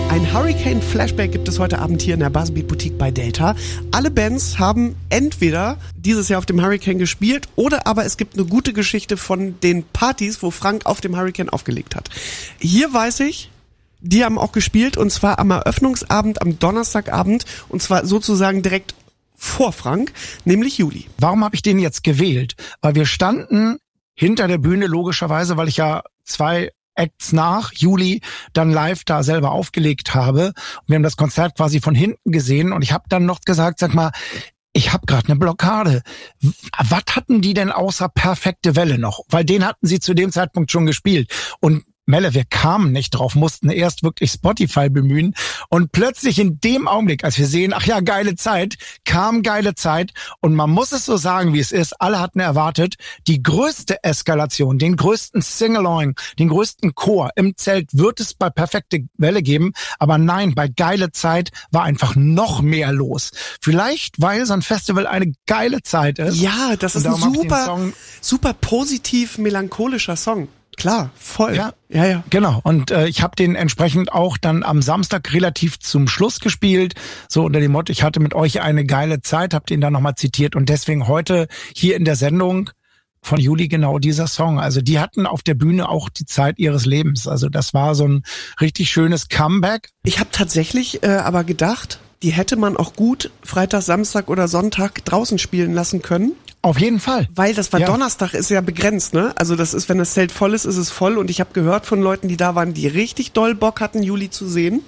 Ein Hurricane-Flashback gibt es heute Abend hier in der Buzzbeat Boutique bei Delta. Alle Bands haben entweder dieses Jahr auf dem Hurricane gespielt oder aber es gibt eine gute Geschichte von den Partys, wo Frank auf dem Hurricane aufgelegt hat. Hier weiß ich, die haben auch gespielt und zwar am Eröffnungsabend, am Donnerstagabend und zwar sozusagen direkt vor Frank, nämlich Juli. Warum habe ich den jetzt gewählt? Weil wir standen hinter der Bühne logischerweise, weil ich ja 2 Acts nach Juli dann live da selber aufgelegt habe. Und wir haben das Konzert quasi von hinten gesehen und ich habe dann noch gesagt, sag mal, ich habe gerade eine Blockade. Was hatten die denn außer Perfekte Welle noch? Weil den hatten sie zu dem Zeitpunkt schon gespielt. Und Melle, wir kamen nicht drauf, mussten erst wirklich Spotify bemühen und plötzlich in dem Augenblick, als wir sehen, ach ja, geile Zeit, kam geile Zeit und man muss es so sagen, wie es ist, alle hatten erwartet, die größte Eskalation, den größten Sing-Along, den größten Chor im Zelt wird es bei Perfekte Welle geben, aber nein, bei geile Zeit war einfach noch mehr los. Vielleicht, weil so ein Festival eine geile Zeit ist. Ja, das ist ein super positiv melancholischer Song. Klar, voll. Ja. Genau. Und ich habe den entsprechend auch dann am Samstag relativ zum Schluss gespielt. So unter dem Motto, ich hatte mit euch eine geile Zeit, habe den dann nochmal zitiert. Und deswegen heute hier in der Sendung von Juli genau dieser Song. Also die hatten auf der Bühne auch die Zeit ihres Lebens. Also das war so ein richtig schönes Comeback. Ich habe tatsächlich aber gedacht, die hätte man auch gut Freitag, Samstag oder Sonntag draußen spielen lassen können. Auf jeden Fall. Weil das war Donnerstag, ist ja begrenzt, ne? Also das ist, wenn das Zelt voll ist, ist es voll. Und ich habe gehört von Leuten, die da waren, die richtig doll Bock hatten, Juli zu sehen,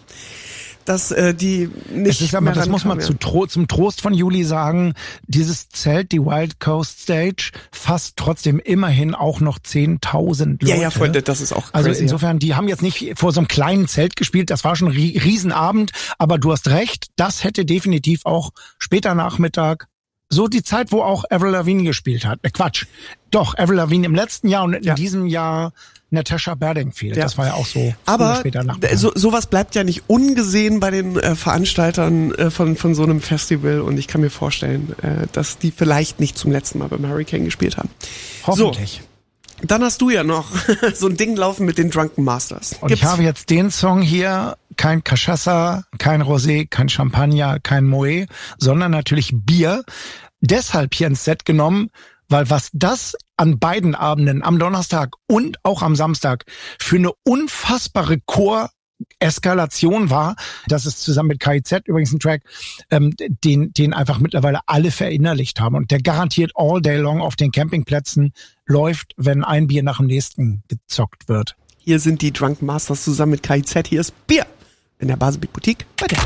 dass die nicht es ist aber, das muss man zum Trost von Juli sagen, dieses Zelt, die Wild Coast Stage, fasst trotzdem immerhin auch noch 10.000 Leute. Ja, voll, das ist auch crazy. Also insofern, die haben jetzt nicht vor so einem kleinen Zelt gespielt, das war schon ein Riesenabend, aber du hast recht, das hätte definitiv auch später Nachmittag so die Zeit, wo auch Avril Lavigne gespielt hat. Doch, Avril Lavigne im letzten Jahr und in diesem Jahr Natasha Bedingfield. Ja. Das war ja auch so. Aber später sowas bleibt ja nicht ungesehen bei den Veranstaltern von so einem Festival und ich kann mir vorstellen, dass die vielleicht nicht zum letzten Mal beim Hurricane gespielt haben. Hoffentlich. So, dann hast du ja noch so ein Ding laufen mit den Drunken Masters. Und ich habe jetzt den Song hier, kein Cachaça, kein Rosé, kein Champagner, kein Moët, sondern natürlich Bier. Deshalb hier ins Set genommen, weil was das an beiden Abenden, am Donnerstag und auch am Samstag, für eine unfassbare Chor-Eskalation war, das ist zusammen mit KIZ übrigens ein Track, den einfach mittlerweile alle verinnerlicht haben und der garantiert all day long auf den Campingplätzen läuft, wenn ein Bier nach dem nächsten gezockt wird. Hier sind die Drunken Masters zusammen mit KIZ, hier ist Bier in der Buzzbeat Boutique bei der